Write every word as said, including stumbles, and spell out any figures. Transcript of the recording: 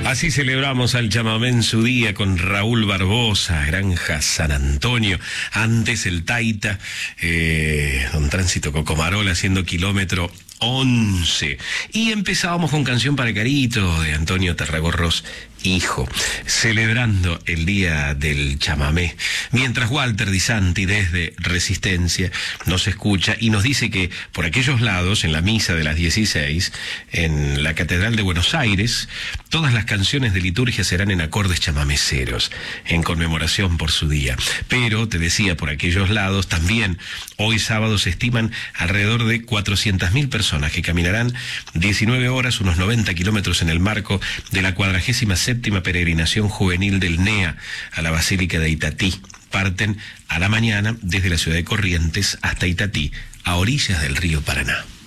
Así celebramos al chamamé en su día con Raúl Barbosa, Granja San Antonio. Antes el Taita, eh, don Tránsito Cocomarola haciendo kilómetro once. Y empezábamos con Canción para Carito de Antonio Tarragorros, hijo, celebrando el día del chamamé. Mientras Walter Di Santi desde Resistencia nos escucha y nos dice que por aquellos lados, en la misa de las dieciséis, en la Catedral de Buenos Aires, todas las canciones de liturgia serán en acordes chamameceros, en conmemoración por su día. Pero, te decía, por aquellos lados también, hoy sábado se estiman alrededor de cuatrocientas mil personas que caminarán diecinueve horas, unos noventa kilómetros en el marco de la cuadragésima séptima peregrinación juvenil del N E A a la Basílica de Itatí. Parten a la mañana desde la ciudad de Corrientes hasta Itatí, a orillas del río Paraná.